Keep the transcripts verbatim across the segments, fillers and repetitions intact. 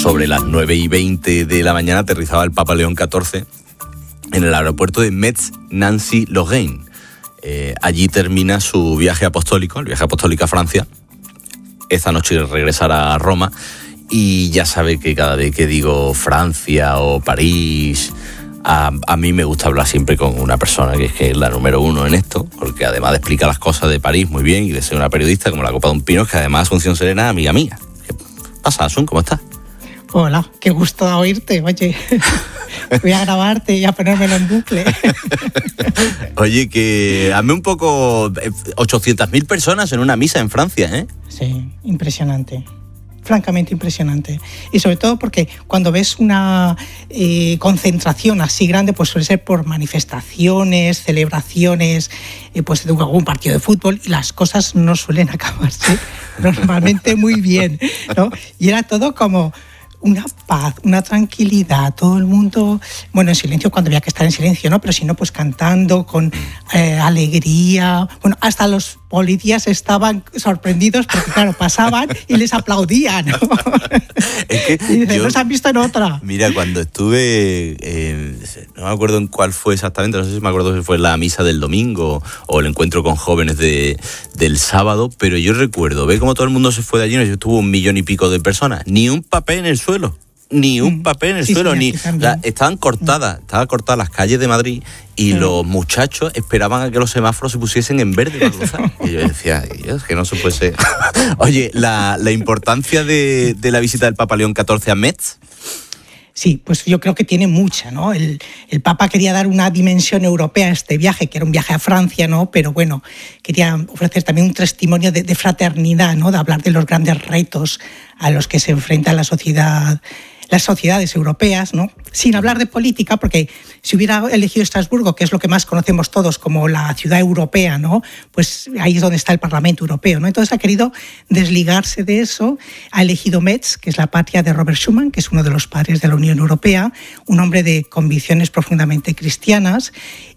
sobre las nueve y veinte de la mañana aterrizaba el Papa León catorce en el aeropuerto de Metz-Nancy-Lorraine. Eh, allí termina su viaje apostólico, el viaje apostólico a Francia. Esta noche regresará a Roma y ya sabe que cada vez que digo Francia o París, a, a mí me gusta hablar siempre con una persona que es, que es la número uno en esto, porque además de explicar las cosas de París muy bien y de ser una periodista como la Copa de un Pino, que además Asunción Serena, amiga mía. ¿Qué pasa, Asun? ¿Cómo estás? Hola, qué gusto oírte, oye. Voy a grabarte y a ponérmelo en bucle. Oye, que hazme un poco... ochocientas mil personas en una misa en Francia, ¿eh? Sí, impresionante. Francamente impresionante. Y sobre todo porque cuando ves una eh, concentración así grande, pues suele ser por manifestaciones, celebraciones, eh, pues de algún partido de fútbol, y las cosas no suelen acabarse normalmente muy bien, ¿no? Y era todo como... una paz, una tranquilidad, todo el mundo, bueno, en silencio cuando había que estar en silencio, ¿no? Pero si no, pues cantando con eh, alegría. Bueno, hasta los policías estaban sorprendidos porque, claro, pasaban y les aplaudían, ¿no? Es que y dicen, yo, no se han visto en otra. Mira, cuando estuve, eh, no me acuerdo en cuál fue exactamente, no sé si me acuerdo si fue la misa del domingo o el encuentro con jóvenes de, del sábado, pero yo recuerdo, ve cómo todo el mundo se fue de allí, no sé, estuvo un millón y pico de personas, ni un papel en el suelo. Ni un papel en el sí, suelo, sí, ni o sea, estaban cortadas, estaban cortadas las calles de Madrid y sí. Los muchachos esperaban a que los semáforos se pusiesen en verde para cruzar. Y yo decía, Dios, que no se puede ser. Oye, la, la importancia de, de la visita del Papa León catorce a Metz. Sí, pues yo creo que tiene mucha, ¿no? El, el Papa quería dar una dimensión europea a este viaje, que era un viaje a Francia, ¿no? Pero bueno, quería ofrecer también un testimonio de, de fraternidad, ¿no? De hablar de los grandes retos a los que se enfrenta la sociedad, las sociedades europeas, ¿no? Sin hablar de política, porque si hubiera elegido Estrasburgo, que es lo que más conocemos todos como la ciudad europea, ¿no? Pues ahí es donde está el Parlamento Europeo, ¿no? Entonces ha querido desligarse de eso, ha elegido Metz, que es la patria de Robert Schuman, que es uno de los padres de la Unión Europea, un hombre de convicciones profundamente cristianas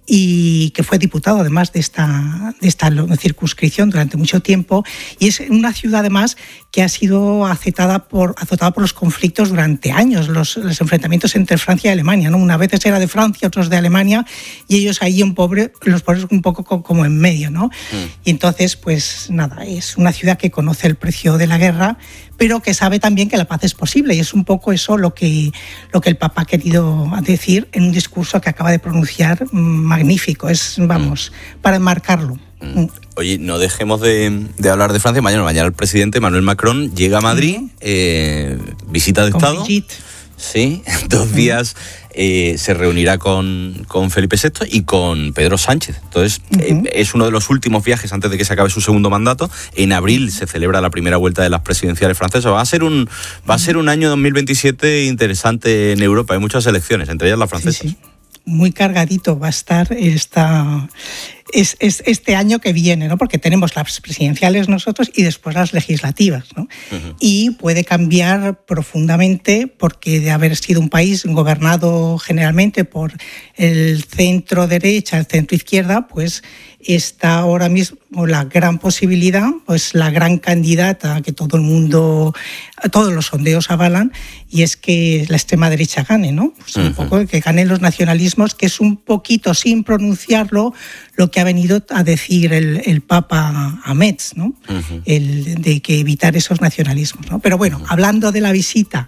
y que fue diputado además de esta, de esta circunscripción durante mucho tiempo, y es una ciudad además que ha sido azotada por, azotada por los conflictos durante años, los, los enfrentamientos entre Francia y Alemania, ¿no? Una vez era de Francia, otros de Alemania, y ellos ahí un pobre, los pobres un poco como en medio, ¿no? Mm. Y entonces, pues nada, es una ciudad que conoce el precio de la guerra, pero que sabe también que la paz es posible, y es un poco eso lo que, lo que el Papa ha querido decir en un discurso que acaba de pronunciar, magnífico, es, vamos, mm. para enmarcarlo. Mm. Oye, no dejemos de, de hablar de Francia. Mañana, mañana el presidente Emmanuel Macron llega a Madrid, mm. eh, visita de Con Estado. Brigitte. Sí, dos mm. días eh, se reunirá con, con Felipe sexto y con Pedro Sánchez. Entonces, uh-huh. eh, es uno de los últimos viajes antes de que se acabe su segundo mandato. En abril se celebra la primera vuelta de las presidenciales francesas. Va a ser un, va a ser un año dos mil veintisiete interesante en Europa. Hay muchas elecciones, entre ellas la francesa. Sí, sí. Muy cargadito va a estar esta, es, es este año que viene, ¿no? Porque tenemos las presidenciales nosotros y después las legislativas, ¿no? Uh-huh. Y puede cambiar profundamente porque de haber sido un país gobernado generalmente por el centro derecha, el centro izquierda, pues está ahora mismo la gran posibilidad, pues la gran candidata que todo el mundo, todos los sondeos avalan, y es que la extrema derecha gane, ¿no? Pues uh-huh. un poco que ganen los nacionalismos, que es un poquito, sin pronunciarlo, lo que ha venido a decir el, el Papa a Metz, ¿no? Uh-huh. El de que evitar esos nacionalismos, ¿no? Pero bueno, uh-huh. hablando de la visita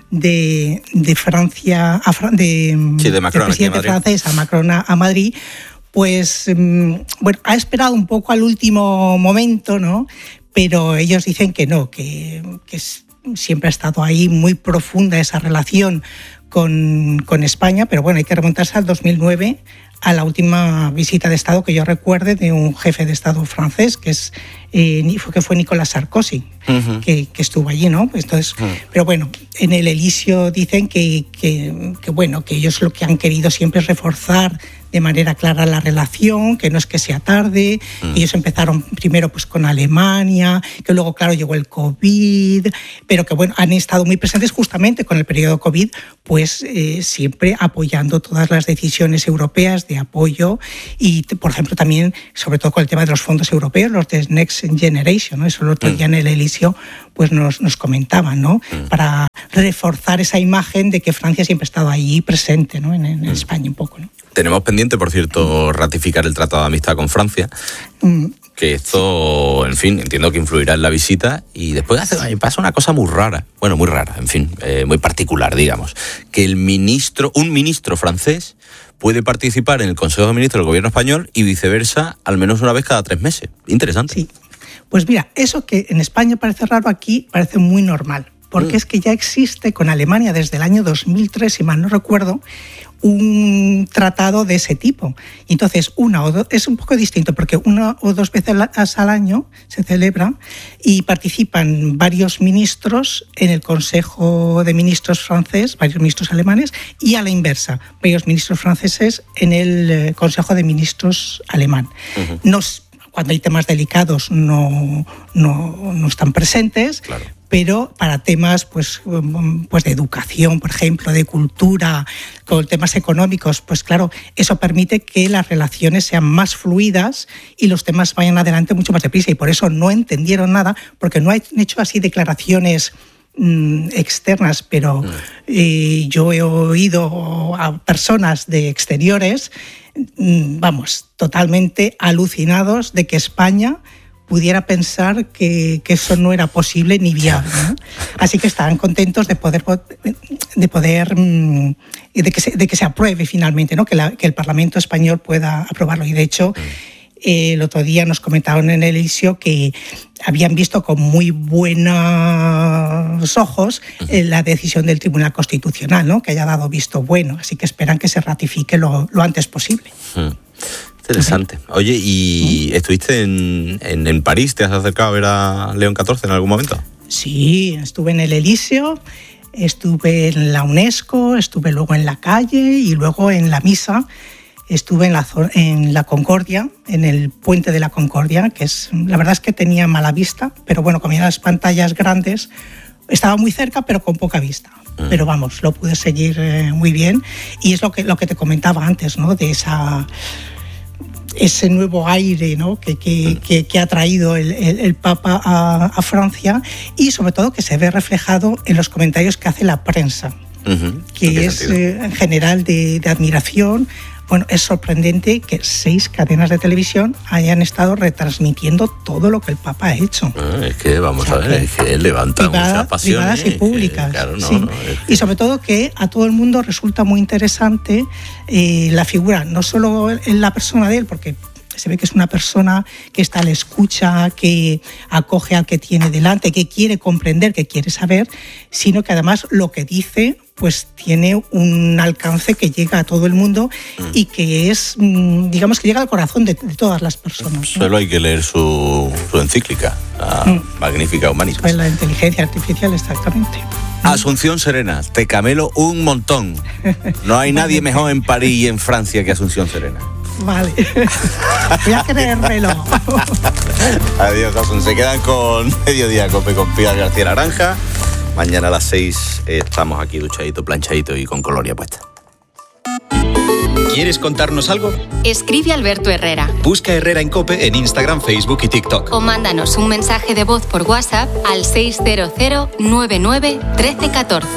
de, de Francia, a, de, sí, de Macron, del presidente francés a Macron a, a Madrid, pues bueno, ha esperado un poco al último momento, ¿no? Pero ellos dicen que no, que, que siempre ha estado ahí muy profunda esa relación con, con España, pero bueno, hay que remontarse al dos mil nueve, a la última visita de Estado que yo recuerde de un jefe de Estado francés, que es eh, que fue Nicolas Sarkozy, uh-huh. que, que estuvo allí, ¿no? Entonces, uh-huh. pero bueno, en el Elíseo dicen que, que, que bueno, que ellos lo que han querido siempre es reforzar de manera clara la relación, que no es que sea tarde. Mm. Ellos empezaron primero pues con Alemania, que luego, claro, llegó el COVID, pero que bueno, han estado muy presentes justamente con el periodo COVID, pues eh, siempre apoyando todas las decisiones europeas de apoyo y, por ejemplo, también, sobre todo con el tema de los fondos europeos, los de Next Generation, ¿no? Eso el otro mm. día en el Elíseo pues nos, nos comentaban, ¿no? Mm. Para reforzar esa imagen de que Francia siempre ha estado ahí presente, ¿no? en, en mm. España un poco, ¿no? Tenemos pendiente, por cierto, ratificar el Tratado de Amistad con Francia, mm. que esto, en fin, entiendo que influirá en la visita, y después hace, pasa una cosa muy rara, bueno, muy rara, en fin, eh, muy particular, digamos, que el ministro, un ministro francés puede participar en el Consejo de Ministros del Gobierno español y viceversa al menos una vez cada tres meses. Interesante. Sí. Pues mira, eso que en España parece raro, aquí parece muy normal, porque mm. es que ya existe con Alemania desde el año dos mil tres, si mal no recuerdo, un tratado de ese tipo. Y entonces, una o dos, es un poco distinto, porque una o dos veces al año se celebra y participan varios ministros en el Consejo de Ministros francés, varios ministros alemanes, y a la inversa, varios ministros franceses en el Consejo de Ministros alemán. Uh-huh. Nos Cuando hay temas delicados no, no, no están presentes, claro. Pero para temas pues, pues de educación, por ejemplo, de cultura, con temas económicos, pues claro, eso permite que las relaciones sean más fluidas y los temas vayan adelante mucho más deprisa. Y por eso no entendieron nada, porque no han hecho así declaraciones mmm, externas, pero eh, yo he oído a personas de exteriores, vamos, totalmente alucinados de que España pudiera pensar que, que eso no era posible ni viable, ¿no? Así que estaban contentos de poder, de poder, de que se, de que se apruebe finalmente, ¿no? Que, la, que el Parlamento español pueda aprobarlo. Y de hecho, eh, el otro día nos comentaron en el Elisio que habían visto con muy buenos ojos eh, la decisión del Tribunal Constitucional, ¿no? Que haya dado visto bueno. Así que esperan que se ratifique lo, lo antes posible. Hmm. Interesante. Oye, ¿y ¿Mm? estuviste en, en, en París? ¿Te has acercado a ver a León catorce en algún momento? Sí, estuve en el Elíseo, estuve en la UNESCO, estuve luego en la calle y luego en la misa. Estuve en la, en la Concordia, en el puente de la Concordia, que es, la verdad es que tenía mala vista, pero bueno, como eran las pantallas grandes, estaba muy cerca, pero con poca vista. Mm. Pero vamos, lo pude seguir eh, muy bien. Y es lo que, lo que te comentaba antes, ¿no? De esa... ese nuevo aire, ¿no? que, que, que, que ha traído el, el, el Papa a, a Francia, y sobre todo que se ve reflejado en los comentarios que hace la prensa, uh-huh. que es eh, en general de, de admiración. Bueno, es sorprendente que seis cadenas de televisión hayan estado retransmitiendo todo lo que el Papa ha hecho. Ah, es que, vamos o sea, a ver, es que él levanta privada, muchas pasiones. Privadas y públicas. Que, claro, no, sí. no, es que... Y sobre todo que a todo el mundo resulta muy interesante eh, la figura, no solo en la persona de él, porque se ve que es una persona que está a la escucha, que acoge al que tiene delante, que quiere comprender, que quiere saber, sino que además lo que dice pues tiene un alcance que llega a todo el mundo mm. y que es, digamos, que llega al corazón de, de todas las personas, ¿no? Solo hay que leer su, su encíclica, la mm. Magnificat Humanitas. Pues la inteligencia artificial, exactamente. Asunción Serena, te camelo un montón. No hay nadie mejor en París y en Francia que Asunción Serena. Vale, voy a creérmelo. Adiós, Asun. Se quedan con Mediodía Cope con Pilar García Naranja. Mañana a las seis eh, estamos aquí duchadito, planchadito y con colonia puesta. ¿Quieres contarnos algo? Escribe Alberto Herrera. Busca Herrera en COPE en Instagram, Facebook y TikTok. O mándanos un mensaje de voz por WhatsApp al seis cero cero nueve nueve uno tres uno cuatro.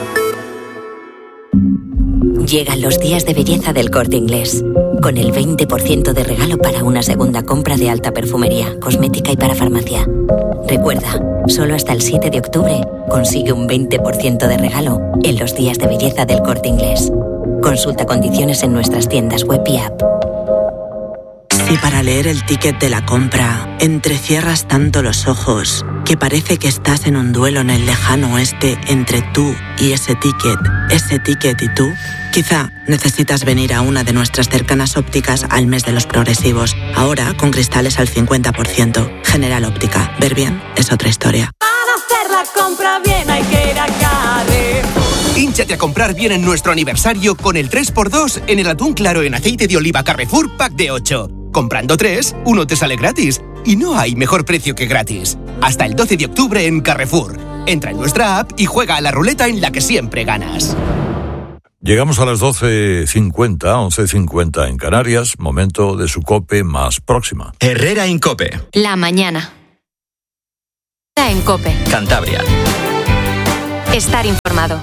Llegan los días de belleza del Corte Inglés, con el veinte por ciento de regalo para una segunda compra de alta perfumería, cosmética y para farmacia. Recuerda, solo hasta el siete de octubre consigue un veinte por ciento de regalo en los días de belleza del Corte Inglés. Consulta condiciones en nuestras tiendas web y app. Si para leer el ticket de la compra entrecierras tanto los ojos que parece que estás en un duelo en el lejano oeste entre tú y ese ticket, ese ticket y tú, quizá necesitas venir a una de nuestras cercanas ópticas al mes de los progresivos. Ahora con cristales al cincuenta por ciento. General Óptica. Ver bien es otra historia. Para hacer la compra bien hay que ir a Carrefour. Hínchate a comprar bien en nuestro aniversario con el tres por dos en el atún claro en aceite de oliva Carrefour Pack de ocho. Comprando tres, uno te sale gratis. Y no hay mejor precio que gratis. Hasta el doce de octubre en Carrefour. Entra en nuestra app y juega a la ruleta en la que siempre ganas. Llegamos a las doce cincuenta, once cincuenta en Canarias, momento de su COPE más próxima. Herrera en COPE. La mañana. En COPE. Cantabria. estar informado.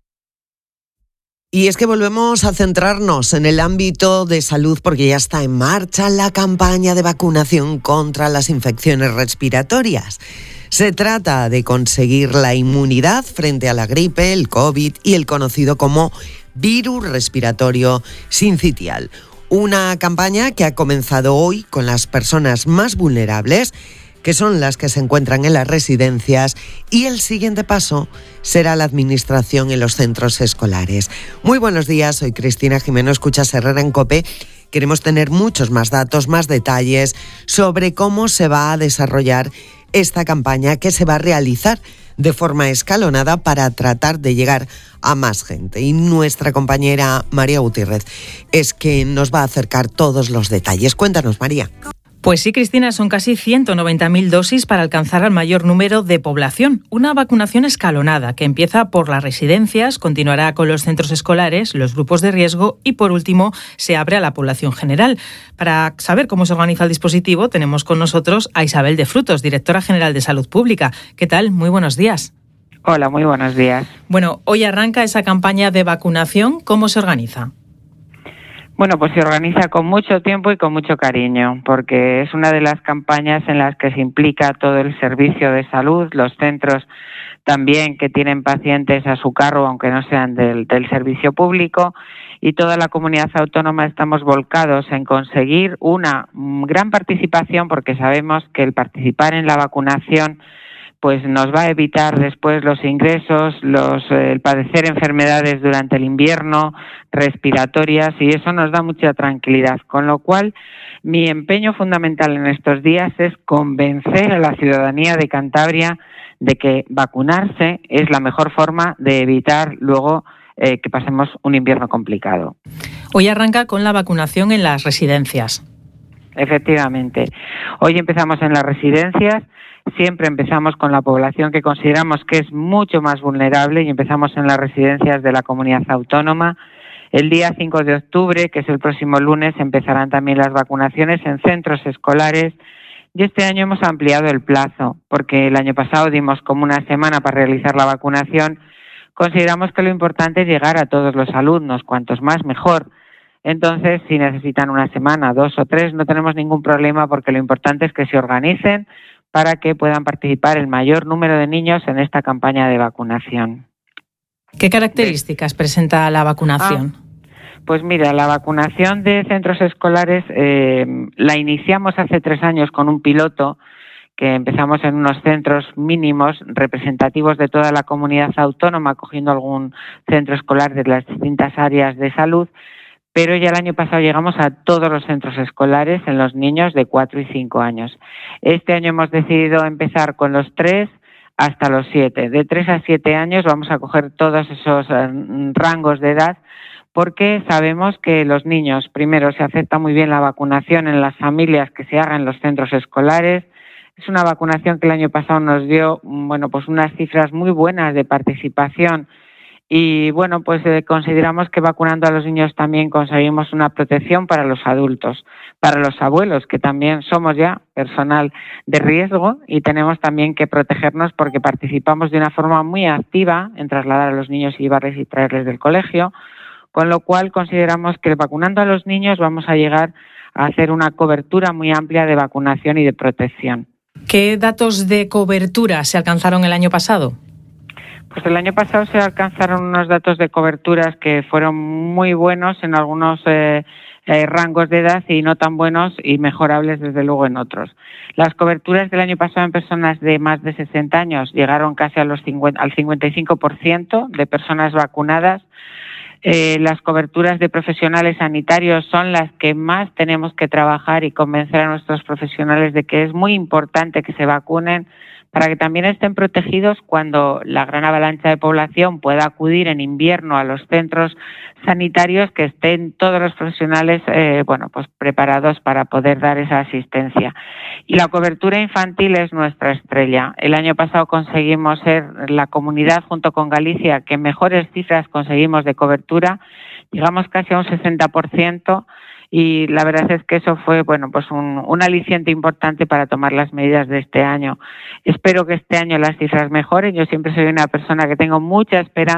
Y es que volvemos a centrarnos en el ámbito de salud porque ya está en marcha la campaña de vacunación contra las infecciones respiratorias. Se trata de conseguir la inmunidad frente a la gripe, el COVID y el conocido como virus respiratorio sincitial. Una campaña que ha comenzado hoy con las personas más vulnerables, que son las que se encuentran en las residencias, y el siguiente paso será la administración en los centros escolares. Muy buenos días, soy Cristina Jimeno, escuchas Herrera en COPE. Queremos tener muchos más datos, más detalles sobre cómo se va a desarrollar esta campaña que se va a realizar de forma escalonada para tratar de llegar a más gente. Y nuestra compañera María Gutiérrez es que nos va a acercar todos los detalles. Cuéntanos, María. Pues sí, Cristina, son casi ciento noventa mil dosis para alcanzar al mayor número de población. Una vacunación escalonada que empieza por las residencias, continuará con los centros escolares, los grupos de riesgo y, por último, se abre a la población general. Para saber cómo se organiza el dispositivo, tenemos con nosotros a Isabel de Frutos, directora general de Salud Pública. ¿Qué tal? Muy buenos días. Hola, muy buenos días. Bueno, hoy arranca esa campaña de vacunación. ¿Cómo se organiza? Bueno, pues se organiza con mucho tiempo y con mucho cariño, porque es una de las campañas en las que se implica todo el servicio de salud, los centros también que tienen pacientes a su cargo, aunque no sean del, del servicio público, y toda la comunidad autónoma estamos volcados en conseguir una gran participación, porque sabemos que el participar en la vacunación pues nos va a evitar después los ingresos, los eh, el padecer enfermedades durante el invierno, respiratorias, y eso nos da mucha tranquilidad. Con lo cual, mi empeño fundamental en estos días es convencer a la ciudadanía de Cantabria de que vacunarse es la mejor forma de evitar luego eh, que pasemos un invierno complicado. Hoy arranca con la vacunación en las residencias. Efectivamente. Hoy empezamos en las residencias. Siempre empezamos con la población que consideramos que es mucho más vulnerable y empezamos en las residencias de la comunidad autónoma. El día cinco de octubre, que es el próximo lunes, empezarán también las vacunaciones en centros escolares y este año hemos ampliado el plazo porque el año pasado dimos como una semana para realizar la vacunación. Consideramos que lo importante es llegar a todos los alumnos, cuantos más mejor. Entonces, si necesitan una semana, dos o tres, no tenemos ningún problema porque lo importante es que se organicen para que puedan participar el mayor número de niños en esta campaña de vacunación. ¿Qué características presenta la vacunación? Ah, pues mira, la vacunación de centros escolares eh, la iniciamos hace tres años con un piloto que empezamos en unos centros mínimos representativos de toda la comunidad autónoma, cogiendo algún centro escolar de las distintas áreas de salud, pero ya el año pasado llegamos a todos los centros escolares en los niños de cuatro y cinco años. Este año hemos decidido empezar con los tres hasta los siete. De tres a siete años vamos a coger todos esos uh, rangos de edad porque sabemos que los niños, primero, se acepta muy bien la vacunación en las familias que se haga en los centros escolares. Es una vacunación que el año pasado nos dio, bueno, pues unas cifras muy buenas de participación. Y bueno, pues eh, consideramos que vacunando a los niños también conseguimos una protección para los adultos, para los abuelos, que también somos ya personal de riesgo y tenemos también que protegernos porque participamos de una forma muy activa en trasladar a los niños y llevarles y traerles del colegio, con lo cual consideramos que vacunando a los niños vamos a llegar a hacer una cobertura muy amplia de vacunación y de protección. ¿Qué datos de cobertura se alcanzaron el año pasado? Pues el año pasado se alcanzaron unos datos de coberturas que fueron muy buenos en algunos eh, eh, rangos de edad y no tan buenos y mejorables desde luego en otros. Las coberturas del año pasado en personas de más de sesenta años llegaron casi a los cincuenta, al cincuenta y cinco por ciento de personas vacunadas. Eh, las coberturas de profesionales sanitarios son las que más tenemos que trabajar y convencer a nuestros profesionales de que es muy importante que se vacunen para que también estén protegidos cuando la gran avalancha de población pueda acudir en invierno a los centros sanitarios, que estén todos los profesionales eh, bueno, pues preparados para poder dar esa asistencia. Y la cobertura infantil es nuestra estrella. El año pasado conseguimos ser la comunidad junto con Galicia que mejores cifras conseguimos de cobertura, llegamos casi a un sesenta por ciento. y la verdad es que eso fue, bueno, pues un, un aliciente importante para tomar las medidas de este año. Espero que este año las cifras mejoren. Yo siempre soy una persona que tengo mucha esperanza